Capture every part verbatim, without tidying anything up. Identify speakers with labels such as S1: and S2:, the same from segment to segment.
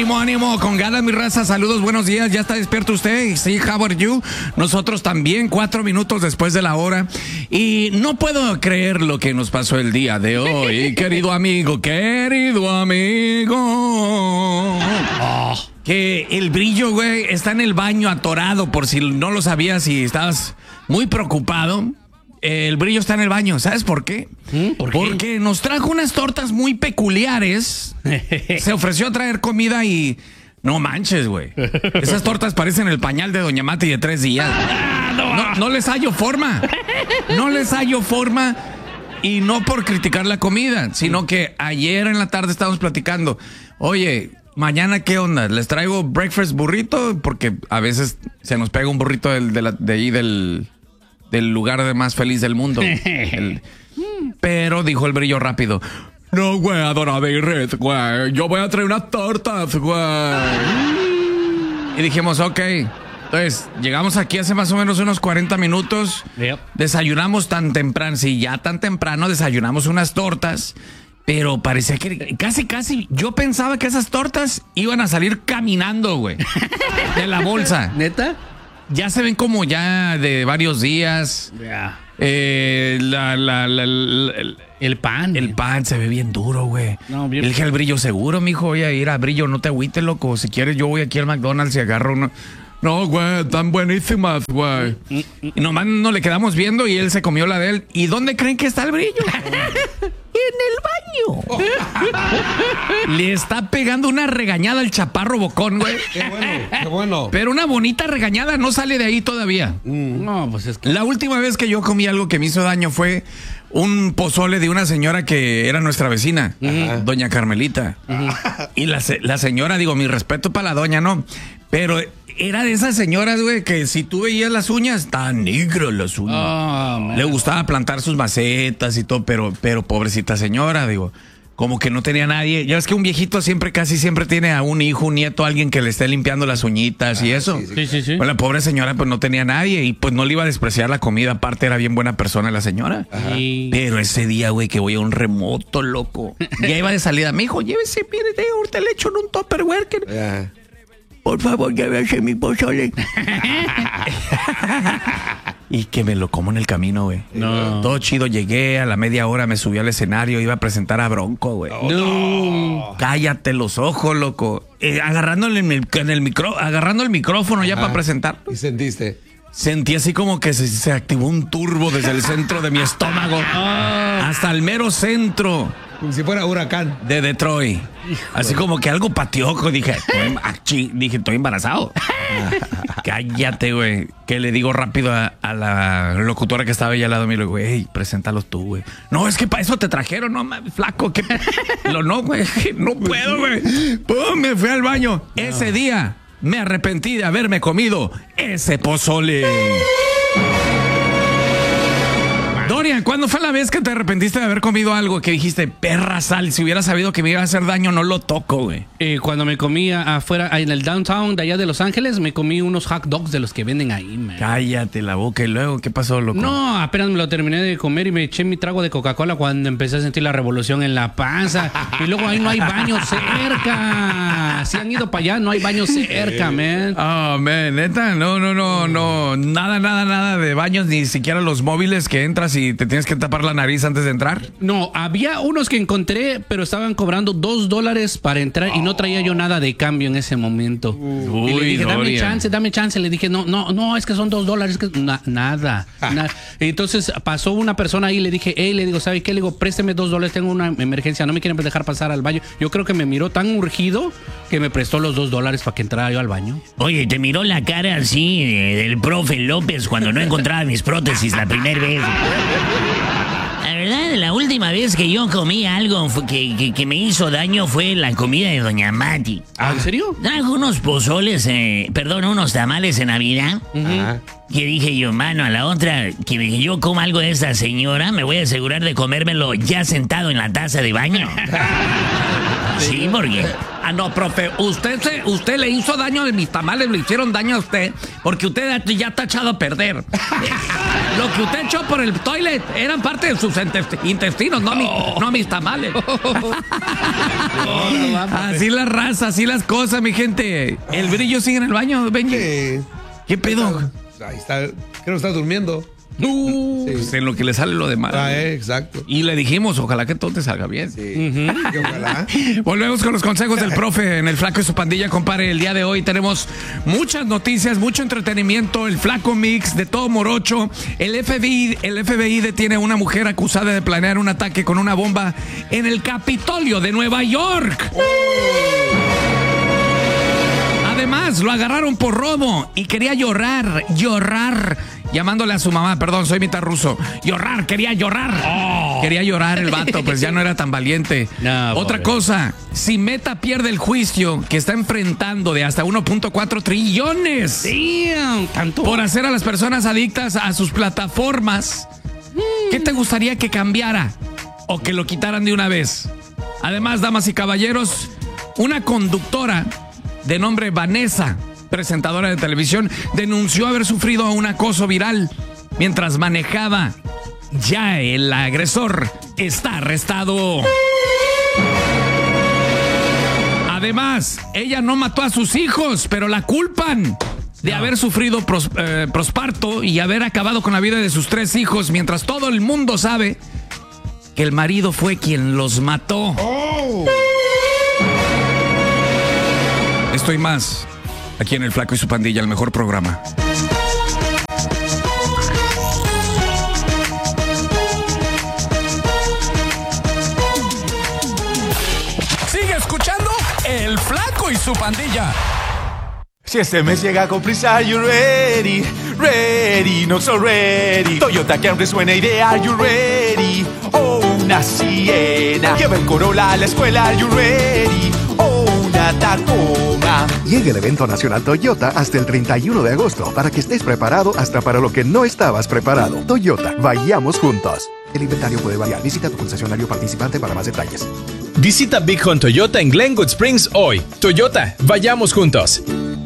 S1: ánimo, ánimo, con ganas, mi raza. Saludos, buenos días. ¿Ya está despierto usted? Sí, how are you? Nosotros también, cuatro minutos después de la hora. Y no puedo creer lo que nos pasó el día de hoy, querido amigo, querido amigo. Oh. Que el Brillo, güey, está en el baño atorado, por si no lo sabías y estabas muy preocupado. El Brillo está en el baño. ¿Sabes por qué?
S2: ¿Por qué?
S1: Porque nos trajo unas tortas muy peculiares. Se ofreció a traer comida y... No manches, güey. Esas tortas parecen el pañal de Doña Mati de tres días. No, no les hallo forma. No les hallo forma. Y no por criticar la comida, sino que ayer en la tarde estábamos platicando. Oye, mañana, ¿qué onda? ¿Les traigo breakfast burrito? Porque a veces se nos pega un burrito del, de, la, de ahí del... del lugar de más feliz del mundo. El, pero dijo el Brillo rápido. No, güey, adorable Red, güey. Yo voy a traer unas tortas, güey. Y dijimos, ok. Entonces, llegamos aquí hace más o menos unos cuarenta minutos.
S2: Yep.
S1: Desayunamos tan temprano. Sí, ya tan temprano desayunamos unas tortas. Pero parecía que casi, casi... Yo pensaba que esas tortas iban a salir caminando, güey. De la bolsa.
S2: ¿Neta?
S1: Ya se ven como ya de varios días.
S2: Yeah.
S1: Eh, la, la, la, la, el,
S2: el pan.
S1: El pan se ve bien duro, güey. No, bien. El, el Brillo seguro, mijo. Voy a ir a Brillo, no te agüites, loco. Si quieres, yo voy aquí al McDonald's y agarro uno. No, güey, están buenísimas, güey. Mm, mm. Y nomás nos le quedamos viendo y él se comió la de él. ¿Y dónde creen que está el Brillo? En el baño. Oh. Le está pegando una regañada al chaparro bocón, güey.
S3: Qué bueno, qué bueno.
S1: Pero una bonita regañada, no sale de ahí todavía.
S2: Mm. No, pues es que...
S1: La última vez que yo comí algo que me hizo daño fue un pozole de una señora que era nuestra vecina, ajá, doña Carmelita. Ajá. Y la, la señora, digo, mi respeto para la doña, ¿no? Pero era de esas señoras, güey, que si tú veías las uñas, estaban negras las uñas. Oh, le gustaba plantar sus macetas y todo, pero, pero pobrecita señora, digo, como que no tenía nadie. Ya ves que un viejito siempre, casi siempre tiene a un hijo, un nieto, alguien que le esté limpiando las uñitas ah, y eso.
S2: Sí, sí, sí, sí.
S1: Pues la pobre señora pues no tenía nadie y pues no le iba a despreciar la comida. Aparte era bien buena persona la señora. Ajá. Pero ese día, güey, que voy a un remoto, loco. Ya iba de salida. Mijo, llévese, mire, ahorita le echo en un tupperware. Que... Yeah. Por favor, llévese mi pozole. Y que me lo como en el camino, güey. No. Todo chido, llegué a la media hora, me subí al escenario, iba a presentar a Bronco, güey.
S2: No. no.
S1: Cállate los ojos, loco. Eh, agarrándole en el, en el micro, agarrando el micrófono. Ajá. Ya para presentar.
S3: ¿Y sentiste?
S1: Sentí así como que se, se activó un turbo desde el centro de mi estómago oh. hasta el mero centro.
S3: Como si fuera huracán.
S1: De Detroit. Hijo. Así como que algo pateó. Dije, estoy, dije, estoy embarazado. Cállate, güey. Que le digo rápido a, a la locutora que estaba ahí al lado mío. Le digo, hey, preséntalos tú, güey. No, es que para eso te trajeron, no, mames, flaco. ¿Qué? Lo no, güey. No puedo, güey. Pum, me fui al baño. No. Ese día me arrepentí de haberme comido ese pozole. Dorian, ¿cuándo fue la vez que te arrepentiste de haber comido algo que dijiste, perra sal, si hubiera sabido que me iba a hacer daño, no lo toco, güey?
S2: Eh, cuando me comí afuera, en el downtown de allá de Los Ángeles, me comí unos hot dogs de los que venden ahí, man.
S1: Cállate la boca. ¿Y luego qué pasó, loco?
S2: No, apenas me lo terminé de comer y me eché mi trago de Coca-Cola cuando empecé a sentir la revolución en la panza. Y luego ahí no hay baño cerca. Si han ido para allá, no hay baño cerca, man.
S1: Oh, man, neta, no, no, no, no. Nada, nada, nada de baños, ni siquiera los móviles que entras y te tienes que tapar la nariz antes de entrar.
S2: No, había unos que encontré, pero estaban cobrando dos dólares para entrar y no traía yo nada de cambio en ese momento. Uy, y le dije, dame chance, dame chance. Le dije, no, no, no, es que son dos dólares. Es que na, nada. na. Entonces pasó una persona ahí y le dije, hey, le digo, ¿sabe qué? Le digo, présteme dos dólares, tengo una emergencia, no me quieren dejar pasar al baño. Yo creo que me miró tan urgido que me prestó los dos dólares para que entrara yo al baño.
S4: Oye, te miró la cara así de, del profe López cuando no encontraba mis prótesis la primera vez. La verdad, la última vez que yo comí algo que, que, que me hizo daño fue la comida de Doña Mati.
S2: ¿Ah, en serio?
S4: Trajo unos pozoles, eh, perdón, unos tamales en Navidad. Uh-huh. Que dije yo, mano, a la otra, que yo coma algo de esta señora, me voy a asegurar de comérmelo ya sentado en la taza de baño. Sí, porque
S1: Ah, no, profe, usted se, usted le hizo daño a mis tamales, le hicieron daño a usted, porque usted ya está echado a perder. Lo que usted echó por el toilet eran parte de sus intestinos, no, mi, no mis tamales. Así la raza, así las cosas, mi gente. ¿El brillo sigue en el baño, Benji?
S3: Sí.
S1: ¿Qué pedo?
S3: Ahí está, creo que está durmiendo.
S1: Uh, sí. Pues en lo que le sale lo demás.
S3: Ah, eh, exacto.
S1: Y le dijimos, ojalá que todo te salga bien.
S3: Sí. Uh-huh. Ojalá.
S1: Volvemos con los consejos del profe en el Flaco y su pandilla, compadre. El día de hoy tenemos muchas noticias, mucho entretenimiento, el Flaco Mix de todo morocho. El F B I, el F B I detiene a una mujer acusada de planear un ataque con una bomba en el Capitolio de Nueva York. Oh. Además, lo agarraron por robo y quería llorar, llorar, llamándole a su mamá, perdón, soy mitad ruso. Llorar, quería llorar. Oh. Quería llorar el vato, pues ya no era tan valiente. No, Otra pobre. cosa, si Meta pierde el juicio que está enfrentando de hasta uno punto cuatro trillones
S2: Damn, ¿tanto?
S1: por hacer a las personas adictas a sus plataformas, ¿qué te gustaría que cambiara o que lo quitaran de una vez? Además, damas y caballeros, una conductora de nombre Vanessa, presentadora de televisión, denunció haber sufrido un acoso viral mientras manejaba. Ya el agresor está arrestado. Además, ella no mató a sus hijos, pero la culpan de no. haber sufrido pros, eh, prosparto y haber acabado con la vida de sus tres hijos, mientras todo el mundo sabe que el marido fue quien los mató. Oh. Estoy más aquí en el Flaco y su pandilla, el mejor programa. Sigue escuchando el Flaco y su pandilla.
S5: Si este mes llega con prisa, are you ready? Ready, not so ready. Toyota Camry suena idea, are you ready? Oh, una Siena. Lleva el Corolla a la escuela, are you ready? Oh, una Tacoma.
S6: Llega el evento nacional Toyota hasta el treinta y uno de agosto para que estés preparado hasta para lo que no estabas preparado. Toyota, vayamos juntos. El inventario puede variar. Visita tu concesionario participante para más detalles.
S7: Visita Big Hunt Toyota en Glenwood Springs hoy. Toyota, vayamos juntos.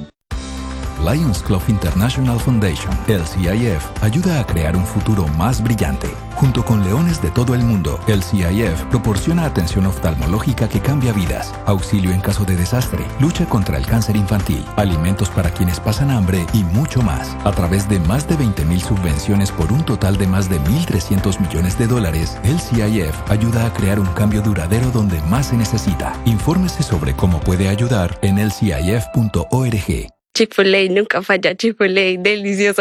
S8: Lions Club International Foundation, L C I F, ayuda a crear un futuro más brillante. Junto con leones de todo el mundo, L C I F proporciona atención oftalmológica que cambia vidas, auxilio en caso de desastre, lucha contra el cáncer infantil, alimentos para quienes pasan hambre y mucho más. A través de más de veinte mil subvenciones por un total de más de mil trescientos millones de dólares, L C I F ayuda a crear un cambio duradero donde más se necesita. Infórmese sobre cómo puede ayudar en L C I F punto org.
S9: Chick-fil-A nunca falla, Chick-fil-A, delicioso.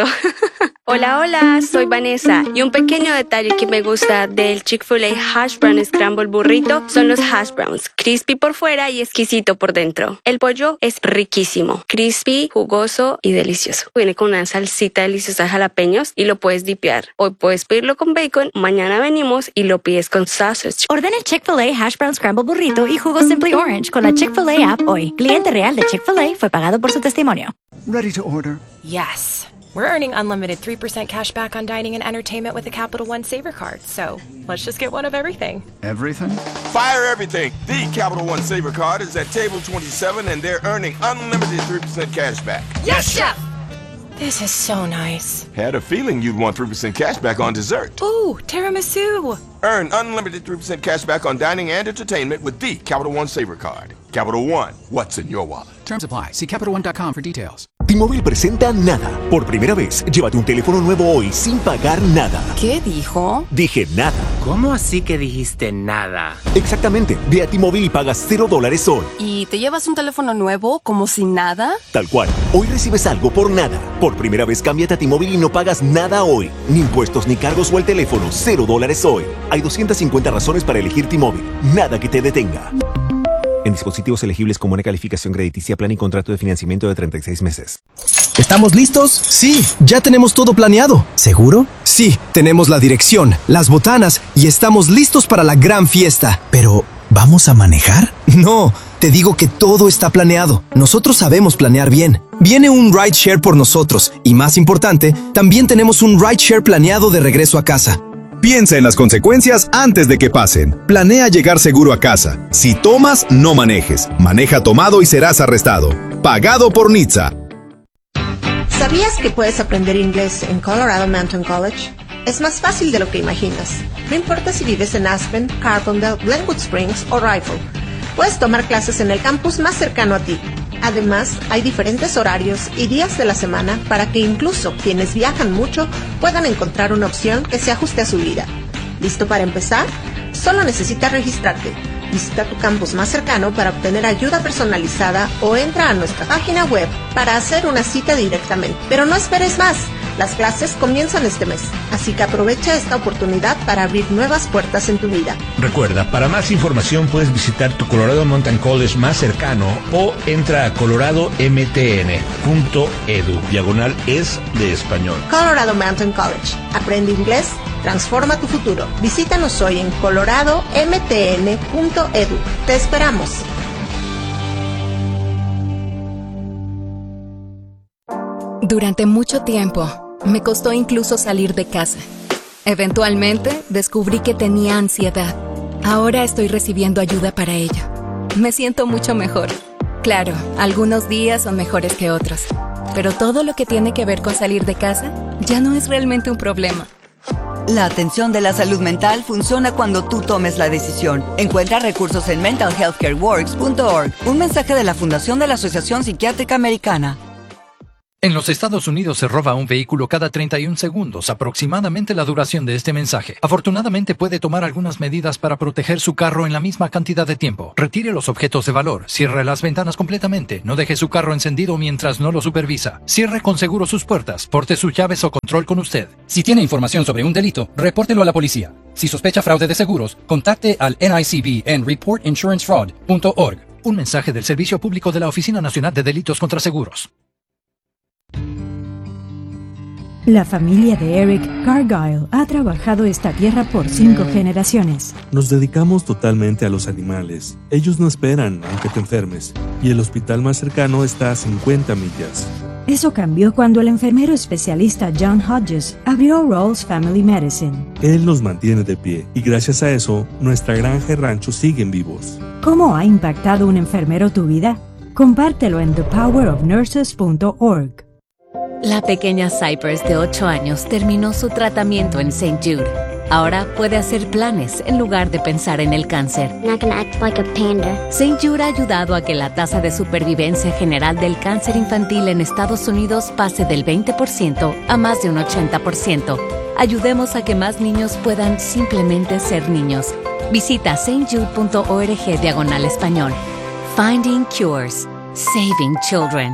S9: Hola, hola, soy Vanessa y un pequeño detalle que me gusta del Chick-fil-A Hash Brown Scramble Burrito son los hash browns, crispy por fuera y exquisito por dentro. El pollo es riquísimo, crispy, jugoso y delicioso. Viene con una salsita deliciosa de jalapeños y lo puedes dipear. Hoy puedes pedirlo con bacon, mañana venimos y lo pides con sausage.
S10: Ordena el Chick-fil-A Hash Brown Scramble Burrito y jugo Simply Orange con la Chick-fil-A app hoy. Cliente real de Chick-fil-A fue pagado por su testimonio.
S11: Ready to order?
S12: Yes. We're earning unlimited three percent cash back on dining and entertainment with a Capital One Saver card. So let's just get one of everything.
S11: Everything?
S13: Fire everything. The Capital One Saver card is at table twenty-seven and they're earning unlimited three percent cash back.
S12: Yes, Chef! This is so nice.
S13: Had a feeling you'd want three percent cash back on dessert.
S12: Ooh, tiramisu.
S13: Earn unlimited three percent cash back on dining and entertainment with the Capital One Saver card. Capital One, what's in your wallet?
S14: Terms apply. See Capital One dot com for details.
S15: T-Mobile presenta Nada. Por primera vez, llévate un teléfono nuevo hoy sin pagar nada.
S12: ¿Qué dijo?
S15: Dije nada.
S16: ¿Cómo así que dijiste nada?
S15: Exactamente. Ve a T-Mobile y pagas cero dólares hoy.
S12: ¿Y te llevas un teléfono nuevo como sin nada?
S15: Tal cual. Hoy recibes algo por nada. Por primera vez, cámbiate a T-Mobile y no pagas nada hoy. Ni impuestos, ni cargos o el teléfono. Cero dólares hoy. Hay doscientas cincuenta razones para elegir T-Mobile. Nada que te detenga. En dispositivos elegibles con buena calificación crediticia, plan y contrato de financiamiento de treinta y seis meses.
S17: ¿Estamos listos? Sí, ya tenemos todo planeado. ¿Seguro? Sí, tenemos la dirección, las botanas y estamos listos para la gran fiesta. Pero, ¿vamos a manejar? No, te digo que todo está planeado. Nosotros sabemos planear bien. Viene un rideshare por nosotros y, más importante, también tenemos un rideshare planeado de regreso a casa.
S11: Piensa en las consecuencias antes de que pasen. Planea llegar seguro a casa. Si tomas, no manejes. Maneja tomado y serás arrestado. Pagado por N H T S A.
S18: ¿Sabías que puedes aprender inglés en Colorado Mountain College? Es más fácil de lo que imaginas. No importa si vives en Aspen, Carbondale, Glenwood Springs o Rifle. Puedes tomar clases en el campus más cercano a ti. Además, hay diferentes horarios y días de la semana para que incluso quienes viajan mucho puedan encontrar una opción que se ajuste a su vida. ¿Listo para empezar? Solo necesitas registrarte. Visita tu campus más cercano para obtener ayuda personalizada o entra a nuestra página web para hacer una cita directamente. Pero no esperes más. Las clases comienzan este mes, así que aprovecha esta oportunidad para abrir nuevas puertas en tu vida.
S19: Recuerda, para más información puedes visitar tu Colorado Mountain College más cercano o entra a colorado m t n punto e d u, diagonal es de español.
S18: Colorado Mountain College. Aprende inglés, transforma tu futuro. Visítanos hoy en colorado m t n punto e d u. Te esperamos.
S20: Durante mucho tiempo, me costó incluso salir de casa. Eventualmente, descubrí que tenía ansiedad. Ahora estoy recibiendo ayuda para ello. Me siento mucho mejor. Claro, algunos días son mejores que otros. Pero todo lo que tiene que ver con salir de casa ya no es realmente un problema.
S21: La atención de la salud mental funciona cuando tú tomes la decisión. Encuentra recursos en mental health care works punto org. Un mensaje de la Fundación de la Asociación Psiquiátrica Americana.
S8: En los Estados Unidos se roba un vehículo cada treinta y un segundos, aproximadamente la duración de este mensaje. Afortunadamente puede tomar algunas medidas para proteger su carro en la misma cantidad de tiempo. Retire los objetos de valor, cierre las ventanas completamente, no deje su carro encendido mientras no lo supervisa. Cierre con seguro sus puertas, porte sus llaves o control con usted.
S22: Si tiene información sobre un delito, repórtelo a la policía. Si sospecha fraude de seguros, contacte al N I C B en report insurance fraud punto org.
S8: Un mensaje del Servicio Público de la Oficina Nacional de Delitos contra Seguros.
S23: La familia de Eric Cargyle ha trabajado esta tierra por cinco generaciones.
S24: Nos dedicamos totalmente a los animales. Ellos no esperan aunque te enfermes. Y el hospital más cercano está a cincuenta millas.
S23: Eso cambió cuando el enfermero especialista John Hodges abrió Rawls Family Medicine.
S24: Él nos mantiene de pie y gracias a eso, nuestra granja y rancho siguen vivos.
S23: ¿Cómo ha impactado un enfermero tu vida? Compártelo en the power of nurses punto org.
S10: La pequeña Cypress de ocho años terminó su tratamiento en Saint Jude. Ahora puede hacer planes en lugar de pensar en el cáncer.
S25: Not gonna act like a panda.
S10: Saint Jude ha ayudado a que la tasa de supervivencia general del cáncer infantil en Estados Unidos pase del veinte por ciento a más de un ochenta por ciento. Ayudemos a que más niños puedan simplemente ser niños. Visita saint jude punto org diagonal español. Finding cures. Saving children.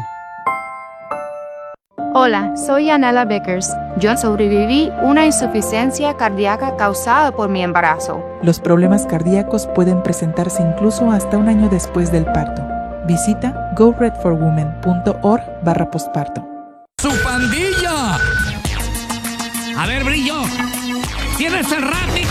S26: Hola, soy Anela Vickers. Yo sobreviví una insuficiencia cardíaca causada por mi embarazo.
S27: Los problemas cardíacos pueden presentarse incluso hasta un año después del parto. Visita go red for women punto org barra posparto.
S1: ¡Su pandilla! A ver, Brillo, ¿tienes el rap?